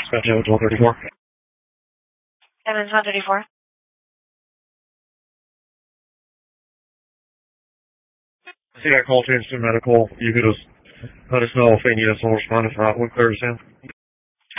Dispatch 1234. Evans 134. See that call to instant medical. You could just let us know if they need us. We'll respond. If not, we'll clear us in.